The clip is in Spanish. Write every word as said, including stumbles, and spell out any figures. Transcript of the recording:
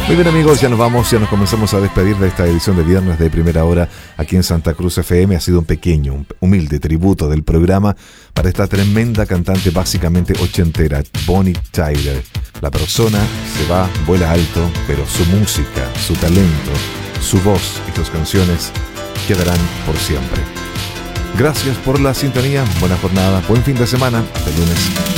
Muy bien, amigos, ya nos vamos, ya nos comenzamos a despedir de esta edición de viernes de primera hora aquí en Santa Cruz F M. Ha sido un pequeño, un humilde tributo del programa para esta tremenda cantante básicamente ochentera, Bonnie Tyler. La persona se va, vuela alto, pero su música, su talento, su voz y sus canciones quedarán por siempre. Gracias por la sintonía, buena jornada, buen fin de semana, de lunes.